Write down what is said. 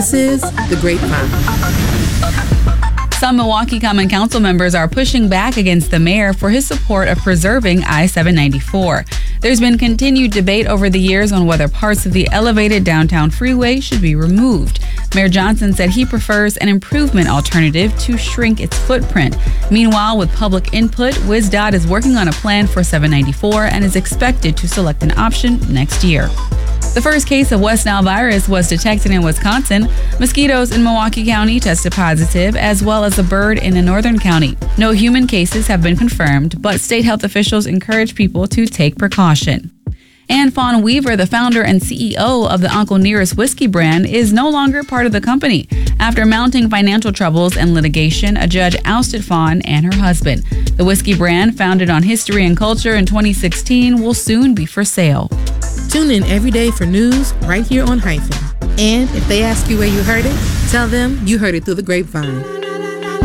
This is The Grapevine. Some Milwaukee Common Council members are pushing back against the mayor for his support of preserving I-794. There's been continued debate over the years on whether parts of the elevated downtown freeway should be removed. Mayor Johnson said he prefers an improvement alternative to shrink its footprint. Meanwhile, with public input, WisDOT is working on a plan for 794 and is expected to select an option next year. The first case of West Nile virus was detected in Wisconsin. Mosquitoes in Milwaukee County tested positive, as well as a bird in a northern county. No human cases have been confirmed, but state health officials encourage people to take precaution. And Fawn Weaver, the founder and CEO of the Uncle Nearest whiskey brand, is no longer part of the company. After mounting financial troubles and litigation, a judge ousted Fawn and her husband. The whiskey brand, founded on history and culture in 2016, will soon be for sale. Tune in every day for news right here on Hyphen. And if they ask you where you heard it, tell them you heard it through the grapevine.